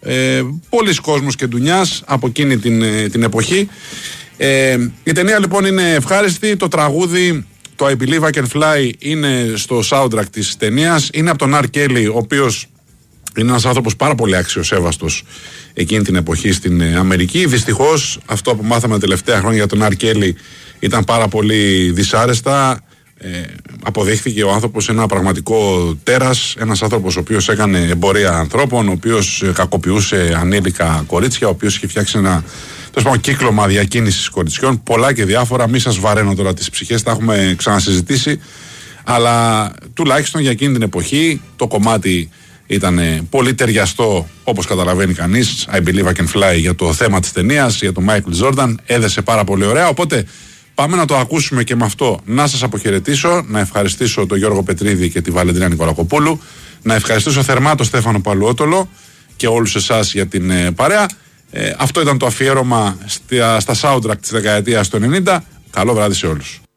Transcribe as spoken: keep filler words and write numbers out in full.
Ε, πολλοί κόσμος και ντουνιάς από εκείνη την, την εποχή. Ε, η ταινία λοιπόν είναι ευχάριστη. Το τραγούδι, το I Believe I Can Fly, είναι στο soundtrack της ταινίας. Είναι από τον R. Kelly, ο οποίος είναι ένας άνθρωπος πάρα πολύ αξιοσέβαστος εκείνη την εποχή στην Αμερική. Δυστυχώς αυτό που μάθαμε τα τελευταία χρόνια για τον R. Kelly ήταν πάρα πολύ δυσάρεστα. Ε, αποδείχθηκε ο άνθρωπος ένα πραγματικό τέρας, ένας άνθρωπος ο οποίος έκανε εμπορία ανθρώπων, ο οποίος κακοποιούσε ανήλικα κορίτσια, ο οποίος είχε φτιάξει ένα τόσο κύκλωμα διακίνησης κοριτσιών, πολλά και διάφορα. Μη σας βαραίνω τώρα τις ψυχές, τα έχουμε ξανασυζητήσει, αλλά τουλάχιστον για εκείνη την εποχή το κομμάτι ήταν πολύ ταιριαστό, όπως καταλαβαίνει κανείς. I Believe I Can Fly, για το θέμα της ταινίας, για τον Michael Jordan, έδεσε πάρα πολύ ωραία. Οπότε πάμε να το ακούσουμε και με αυτό. Να σας αποχαιρετήσω, να ευχαριστήσω τον Γιώργο Πετρίδη και τη Βαλεντίνα Νικολακοπούλου, να ευχαριστήσω θερμά τον Στέφανο Παλουότολο και όλους εσάς για την ε, παρέα. Ε, αυτό ήταν το αφιέρωμα στα, στα soundtrack της δεκαετίας του ενενήντα. Καλό βράδυ σε όλους.